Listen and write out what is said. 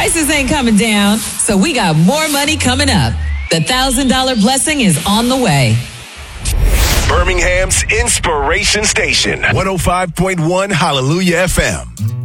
prices ain't coming down, so we got more money coming up. The $1,000 blessing is on the way. Birmingham's Inspiration Station, 105.1 Hallelujah FM.